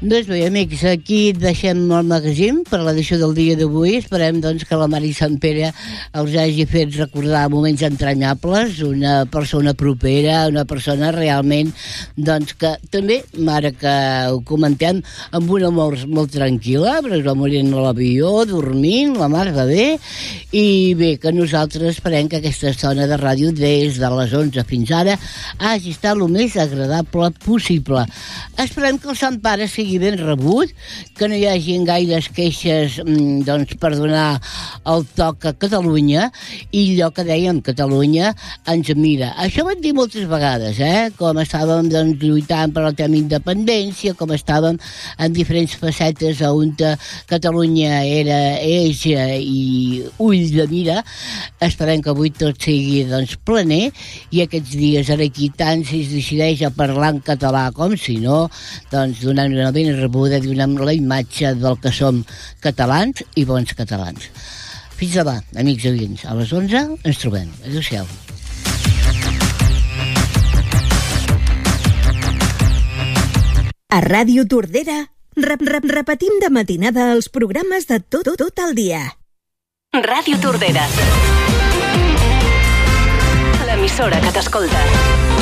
Doncs bé, amics, aquí deixem el magazín per l'edició del dia d'avui. Esperem, doncs, que la Mari Sant Pere els hagi fet recordar moments entranyables, una persona propera, una persona realment, doncs, que també, ara que ho comentem, amb una mort molt tranquil·la, però es va morir en l'avió, dormint, la mar va bé, i bé, que nosaltres esperem que aquesta estona de ràdio, des de les 11 fins ara, hagi estat el més agradable possible. Esperem que el Sant Pare sigui ben rebut, que no hi hagi gaires queixes doncs, per donar el toc a Catalunya, i allò que dèiem, Catalunya ens mira. Això ho hem dit moltes vegades, com estàvem doncs, lluitant per el tema independència, com estàvem en diferents facetes on Catalunya era eix i ull de mira. Esperem que avui tot sigui doncs, planer, i aquests dies ara aquí tant si es decideix a parlar en català com si no, doncs donant una ben rebuda, donant la imatge del que som catalans i bons catalans. Fins demà, amics oients. A les 11 ens trobem. Adéu-siau. A Ràdio Tordera repetim de matinada els programes de tot el dia. Ràdio Tordera, l'emissora que t'escolta.